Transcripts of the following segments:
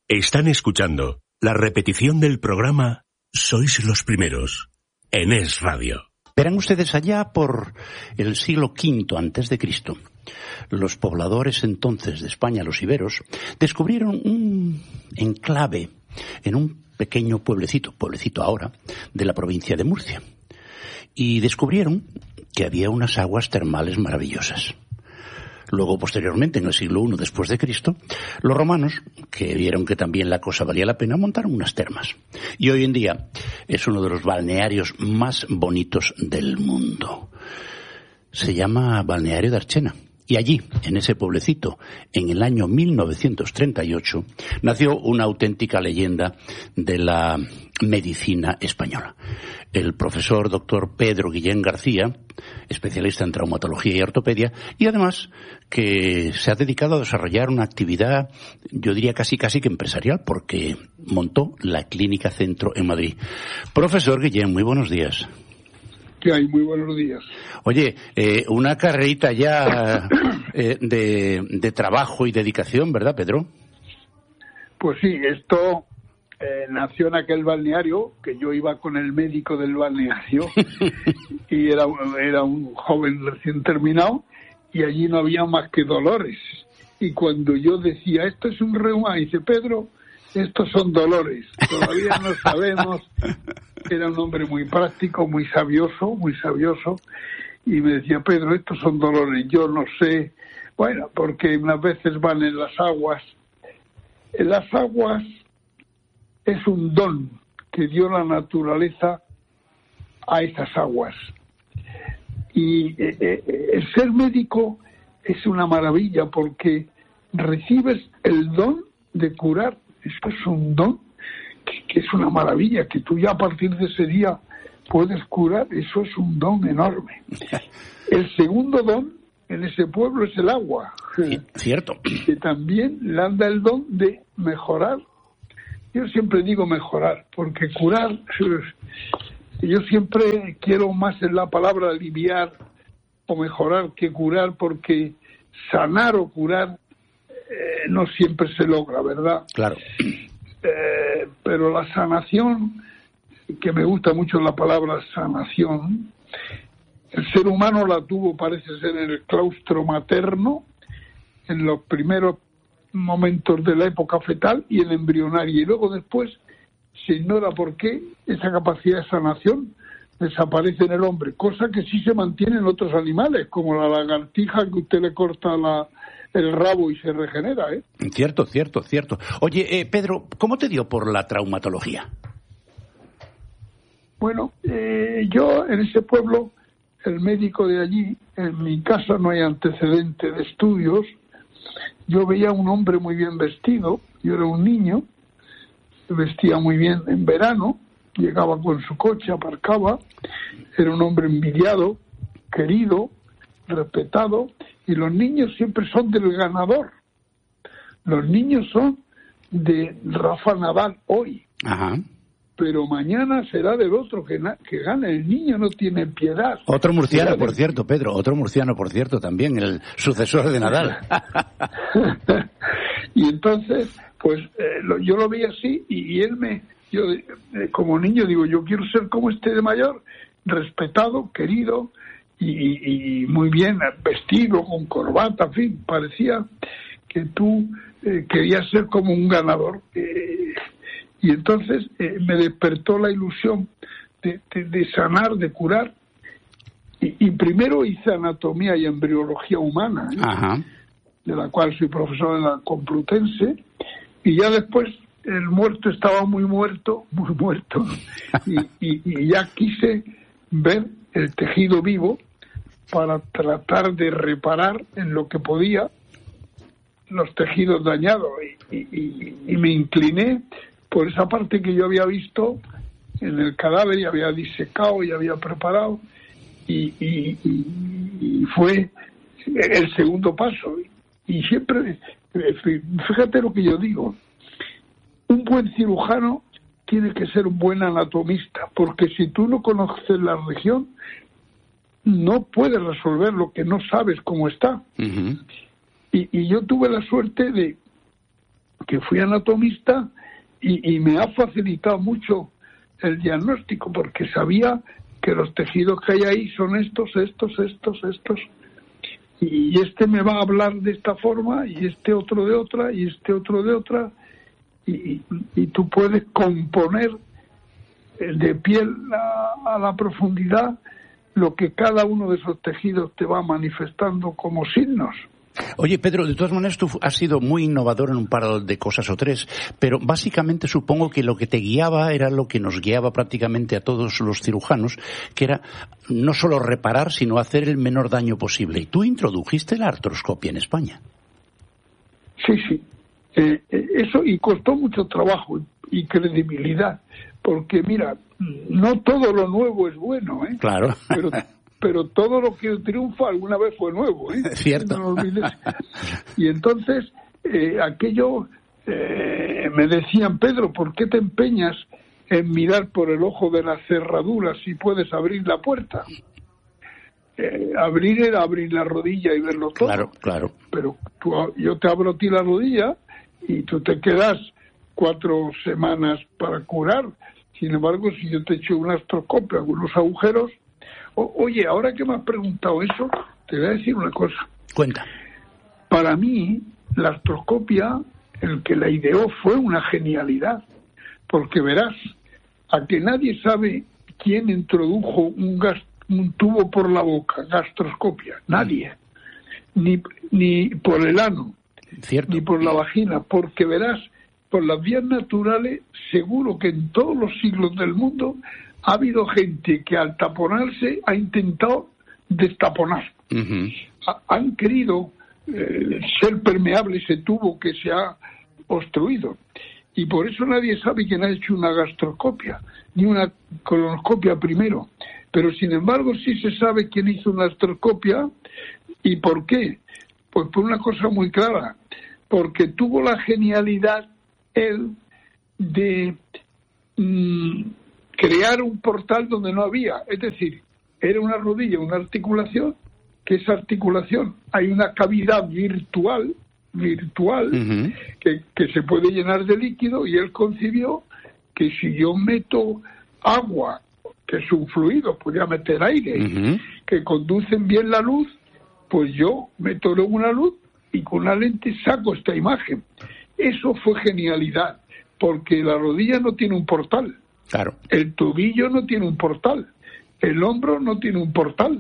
Están escuchando la repetición del programa Sois los Primeros en Es Radio. Verán ustedes, allá por el siglo V a.C., los pobladores entonces de España, los iberos, descubrieron un enclave en un pequeño pueblecito ahora, de la provincia de Murcia. Y descubrieron que había unas aguas termales maravillosas. Luego, posteriormente, en el siglo I después de Cristo, los romanos, que vieron que también la cosa valía la pena, montaron unas termas. Y hoy en día es uno de los balnearios más bonitos del mundo. Se llama Balneario de Archena. Y allí, en ese pueblecito, en el año 1938, nació una auténtica leyenda de la medicina española. El profesor doctor Pedro Guillén García, especialista en traumatología y ortopedia, y además que se ha dedicado a desarrollar una actividad, yo diría casi que empresarial, porque montó la Clínica Centro en Madrid. Profesor Guillén, muy buenos días. ¿Qué hay? Muy buenos días. Oye, una carrerita ya de trabajo y dedicación, ¿verdad, Pedro? Pues sí, esto nació en aquel balneario, que yo iba con el médico del balneario, y era un joven recién terminado, y allí no había más que dolores. Y cuando yo decía, esto es un reuma, dice, Pedro, estos son dolores, todavía no sabemos. Era un hombre muy práctico, muy sabioso, y me decía, Pedro, estos son dolores, yo no sé, bueno, porque unas veces van en las aguas. En las aguas es un don que dio la naturaleza a esas aguas. Y el ser médico es una maravilla porque recibes el don de curar. Esto es un don que es una maravilla, que tú ya a partir de ese día puedes curar. Eso es un don enorme. El segundo don en ese pueblo es el agua. Cierto. Que también le anda el don de mejorar. Yo siempre digo mejorar, porque curar, yo siempre quiero más en la palabra aliviar o mejorar que curar, porque sanar o curar no siempre se logra, ¿verdad? Claro. Pero la sanación, que me gusta mucho la palabra sanación, el ser humano la tuvo, parece ser, en el claustro materno, en los primeros momentos de la época fetal y el embrionario, y luego después se ignora por qué esa capacidad de sanación desaparece en el hombre, cosa que sí se mantiene en otros animales, como la lagartija, que usted le corta el rabo y se regenera, ¿eh? Cierto. Oye, Pedro, ¿cómo te dio por la traumatología? Bueno, yo en ese pueblo, el médico de allí, en mi casa no hay antecedente de estudios, yo veía a un hombre muy bien vestido, yo era un niño, vestía muy bien en verano, llegaba con su coche, aparcaba, era un hombre envidiado, querido, respetado, y los niños siempre son del ganador. Los niños son de Rafa Nadal hoy. Ajá. Pero mañana será del otro que gane. El niño no tiene piedad. Otro murciano, por cierto, Pedro, también, el sucesor de Nadal. Y entonces, pues yo lo vi así, y él yo como niño digo, yo quiero ser como este de mayor, respetado, querido, y muy bien vestido, con corbata, en fin, parecía que tú querías ser como un ganador. Y entonces me despertó la ilusión de sanar, de curar, y primero hice anatomía y embriología humana, Ajá. De la cual soy profesor en la Complutense, y ya después el muerto estaba muy muerto, y ya quise ver el tejido vivo para tratar de reparar en lo que podía los tejidos dañados, y me incliné por esa parte que yo había visto en el cadáver y había disecado y había preparado, y fue el segundo paso. Y siempre, fíjate lo que yo digo, un buen cirujano tiene que ser un buen anatomista, porque si tú no conoces la región, no puedes resolver lo que no sabes cómo está. Uh-huh. Y yo tuve la suerte de que fui anatomista y me ha facilitado mucho el diagnóstico, porque sabía que los tejidos que hay ahí son estos, y este me va a hablar de esta forma, y este otro de otra, y este otro de otra, y tú puedes componer de piel a la profundidad lo que cada uno de esos tejidos te va manifestando como signos. Oye, Pedro, de todas maneras tú has sido muy innovador en un par de cosas o tres, pero básicamente supongo que lo que te guiaba era lo que nos guiaba prácticamente a todos los cirujanos, que era no solo reparar, sino hacer el menor daño posible. Y tú introdujiste la artroscopia en España. Sí. Eso, y costó mucho trabajo y credibilidad, porque mira, no todo lo nuevo es bueno, ¿eh? Claro. Pero todo lo que triunfa alguna vez fue nuevo, ¿eh? Cierto. No lo olvides. Y entonces, aquello, me decían, Pedro, ¿por qué te empeñas en mirar por el ojo de la cerradura si puedes abrir la puerta? Abrir era abrir la rodilla y verlo todo. Claro. Pero yo te abro a ti la rodilla y tú te quedas 4 semanas para curar. Sin embargo, si yo te echo una artroscopia con unos agujeros... Oye, ahora que me has preguntado eso, te voy a decir una cosa. Cuenta. Para mí, la artroscopia, el que la ideó fue una genialidad. Porque verás, a que nadie sabe quién introdujo un tubo por la boca, gastroscopia. Nadie. Ni por el ano. Cierto. Ni por la vagina. Porque verás, por las vías naturales, seguro que en todos los siglos del mundo ha habido gente que al taponarse ha intentado destaponar. Uh-huh. Han querido ser permeable ese tubo que se ha obstruido. Y por eso nadie sabe quién ha hecho una gastroscopia, ni una colonoscopia primero. Pero sin embargo sí se sabe quién hizo una gastroscopia. ¿Y por qué? Pues por una cosa muy clara. Porque tuvo la genialidad él de... crear un portal donde no había, es decir, era una rodilla, una articulación, que esa articulación hay una cavidad virtual, uh-huh, que se puede llenar de líquido, y él concibió que si yo meto agua, que es un fluido, podría meter aire, uh-huh, que conducen bien la luz, pues yo meto luego una luz y con una lente saco esta imagen. Eso fue genialidad, porque la rodilla no tiene un portal. Claro. El tobillo no tiene un portal, el hombro no tiene un portal.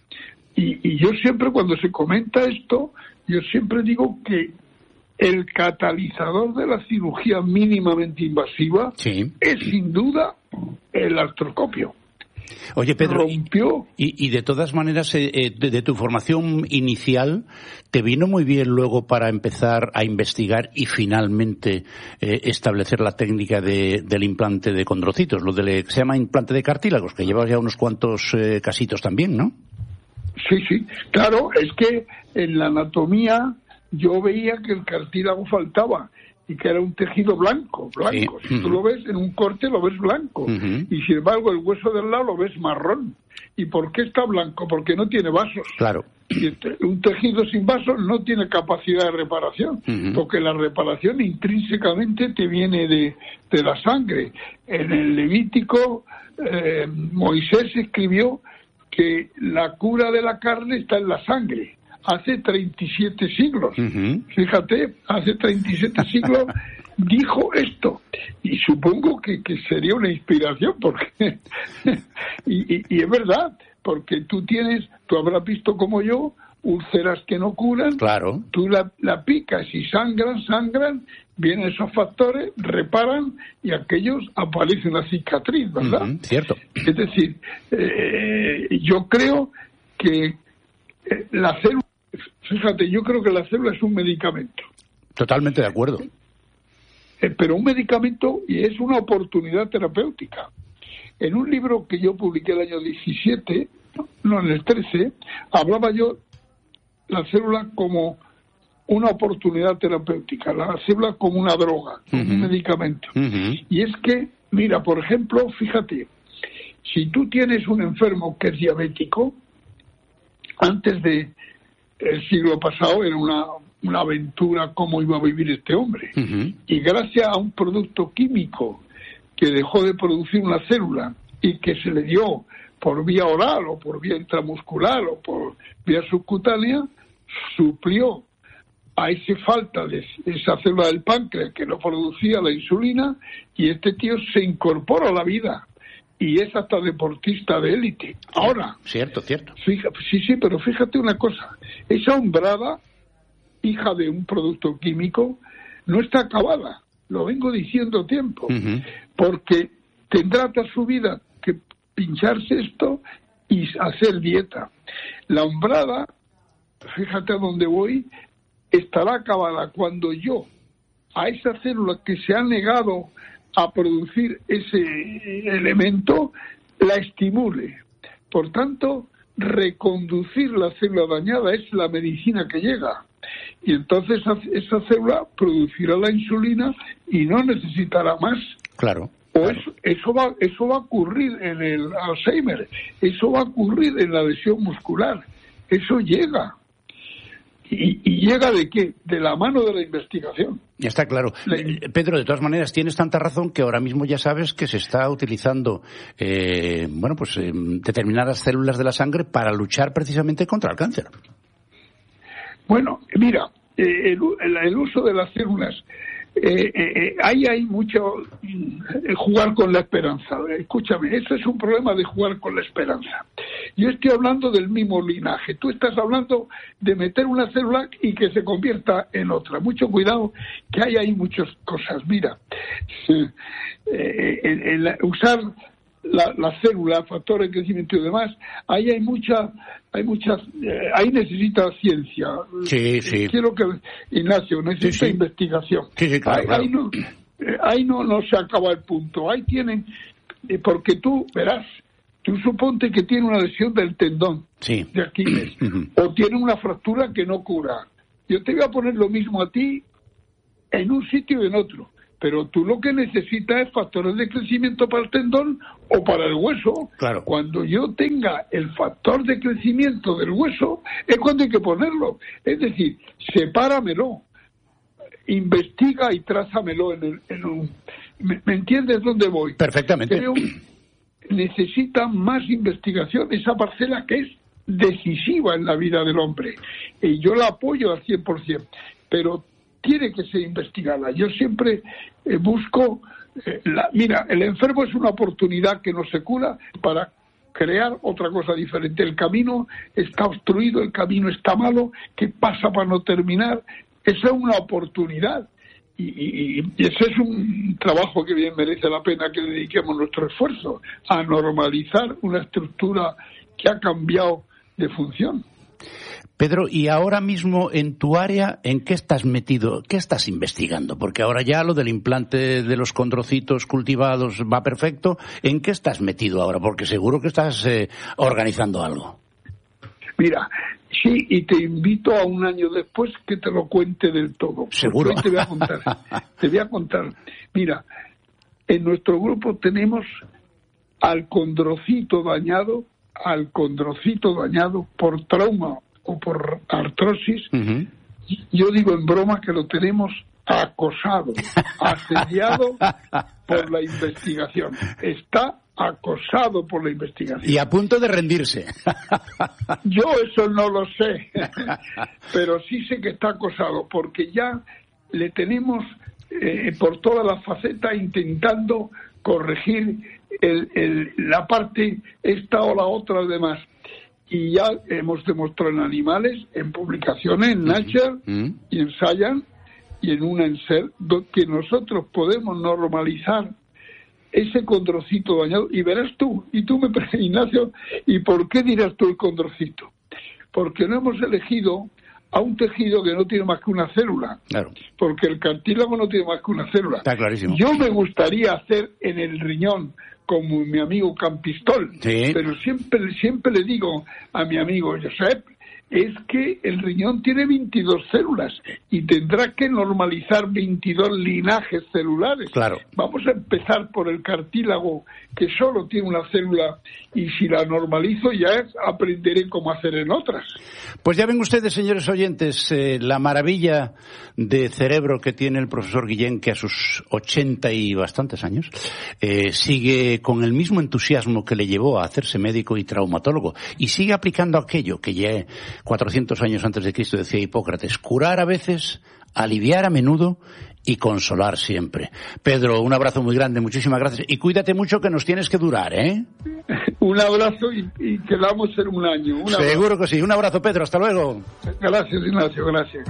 Y yo siempre, cuando se comenta esto, yo siempre digo que el catalizador de la cirugía mínimamente invasiva, sí, es sin duda el artroscopio. Oye, Pedro, rompió. Y de todas maneras, de tu formación inicial, ¿te vino muy bien luego para empezar a investigar y finalmente establecer la técnica del implante de condrocitos, lo que se llama implante de cartílagos, que llevas ya unos cuantos casitos también, ¿no? Sí, claro, es que en la anatomía yo veía que el cartílago faltaba y que era un tejido blanco. Sí. Si tú lo ves en un corte, lo ves blanco. Uh-huh. Y sin embargo, el hueso del lado lo ves marrón. ¿Y por qué está blanco? Porque no tiene vasos. Claro. Y un tejido sin vasos no tiene capacidad de reparación, uh-huh, porque la reparación intrínsecamente te viene de la sangre. En el Levítico, Moisés escribió que la cura de la carne está en la sangre. Hace 37 siglos. Uh-huh. Fíjate, hace 37 siglos dijo esto. Y supongo que sería una inspiración, porque y es verdad, porque tú habrás visto como yo, úlceras que no curan. Claro. Tú la picas y sangran, vienen esos factores, reparan y aquellos aparece una cicatriz, ¿verdad? Uh-huh, cierto. Es decir, yo creo que la célula, fíjate, yo creo que la célula es un medicamento. Totalmente de acuerdo. Pero un medicamento, y es una oportunidad terapéutica. En un libro que yo publiqué el año 17, no, en el 13, hablaba yo la célula como una oportunidad terapéutica, la célula como una droga, como un medicamento. Uh-huh. Y es que, mira, por ejemplo, fíjate, si tú tienes un enfermo que es diabético, antes de el siglo pasado era una aventura cómo iba a vivir este hombre. Uh-huh. Y gracias a un producto químico que dejó de producir una célula y que se le dio por vía oral o por vía intramuscular o por vía subcutánea, suplió a esa falta de esa célula del páncreas que no producía la insulina, y este tío se incorpora a la vida y es hasta deportista de élite. Ahora, cierto. Sí, pero fíjate una cosa, esa hombrada, hija de un producto químico, no está acabada, lo vengo diciendo tiempo, uh-huh. porque tendrá toda su vida que pincharse esto y hacer dieta. La hombrada, fíjate a dónde voy, estará acabada cuando yo, a esa célula que se ha negado a producir ese elemento, la estimule. Por tanto, reconducir la célula dañada es la medicina que llega. Y entonces esa célula producirá la insulina y no necesitará más. Claro. Eso va a ocurrir en el Alzheimer, eso va a ocurrir en la lesión muscular. Eso llega. ¿Y llega de qué? De la mano de la investigación. Ya está claro. Pedro, de todas maneras, tienes tanta razón que ahora mismo ya sabes que se está utilizando determinadas células de la sangre para luchar precisamente contra el cáncer. Bueno, mira, el uso de las células, ahí hay mucho jugar con la esperanza. Escúchame, eso es un problema de jugar con la esperanza. Yo estoy hablando del mismo linaje. Tú estás hablando de meter una célula y que se convierta en otra. Mucho cuidado, que hay ahí muchas cosas. Mira, usar la célula, factores de crecimiento y demás, ahí ahí necesita ciencia. Sí. Quiero que, Ignacio, necesita investigación. Sí, claro. Ahí no se acaba el punto. Ahí tienen, porque tú verás, tú suponte que tiene una lesión del tendón de Aquiles, o tiene una fractura que no cura. Yo te voy a poner lo mismo a ti en un sitio y en otro. Pero tú lo que necesitas es factores de crecimiento para el tendón o para el hueso. Claro. Cuando yo tenga el factor de crecimiento del hueso, es cuando hay que ponerlo. Es decir, sepáramelo, investiga y trázamelo en un... ¿Me entiendes dónde voy? Perfectamente. Creo que necesita más investigación esa parcela que es decisiva en la vida del hombre. Y yo la apoyo al 100%, pero tiene que ser investigada. Yo siempre busco... mira, el enfermo es una oportunidad que no se cura para crear otra cosa diferente. El camino está obstruido, el camino está malo, ¿qué pasa para no terminar? Esa es una oportunidad. Y ese es un trabajo que bien merece la pena que dediquemos nuestro esfuerzo a normalizar una estructura que ha cambiado de función. Pedro, y ahora mismo en tu área, ¿en qué estás metido? ¿Qué estás investigando? Porque ahora ya lo del implante de los condrocitos cultivados va perfecto. ¿En qué estás metido ahora? Porque seguro que estás organizando algo. Mira, sí, y te invito a un año después que te lo cuente del todo. Seguro. Hoy te voy a contar. Mira, en nuestro grupo tenemos al condrocito dañado por trauma o por artrosis. Uh-huh. Yo digo en broma que lo tenemos acosado, asediado por la investigación. Está acosado por la investigación. Y a punto de rendirse. Yo eso no lo sé, pero sí sé que está acosado, porque ya le tenemos por todas las facetas intentando corregir la parte esta o la otra, además. Y ya hemos demostrado en animales, en publicaciones, en Nature y en Science y en una en Cell, que nosotros podemos normalizar ese condrocito dañado. Y verás tú, Ignacio, ¿y por qué dirás tú el condrocito? Porque no hemos elegido a un tejido que no tiene más que una célula. Claro. Porque el cartílago no tiene más que una célula. Está clarísimo. Yo me gustaría hacer en el riñón como mi amigo Campistol, sí. Pero siempre le digo a mi amigo Josep, es que el riñón tiene 22 células y tendrá que normalizar 22 linajes celulares. Claro. Vamos a empezar por el cartílago, que solo tiene una célula, y si la normalizo ya aprenderé cómo hacer en otras. Pues ya ven ustedes, señores oyentes, la maravilla de cerebro que tiene el profesor Guillén, que a sus 80 y bastantes años sigue con el mismo entusiasmo que le llevó a hacerse médico y traumatólogo, y sigue aplicando aquello que ya 400 años antes de Cristo decía Hipócrates: curar a veces, aliviar a menudo y consolar siempre. Pedro, un abrazo muy grande, muchísimas gracias, y cuídate mucho, que nos tienes que durar, ¿eh? Un abrazo y quedamos en un año. Seguro que sí. Un abrazo, Pedro, hasta luego. Gracias, Ignacio, gracias.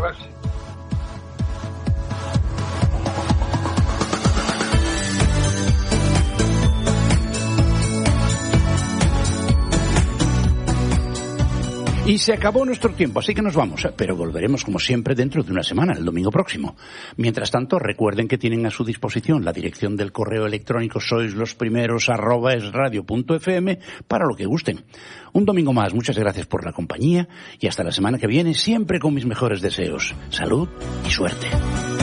Y se acabó nuestro tiempo, así que nos vamos, pero volveremos como siempre dentro de una semana, el domingo próximo. Mientras tanto, recuerden que tienen a su disposición la dirección del correo electrónico soislosprimeros@esradio.fm para lo que gusten. Un domingo más, muchas gracias por la compañía y hasta la semana que viene, siempre con mis mejores deseos. Salud y suerte.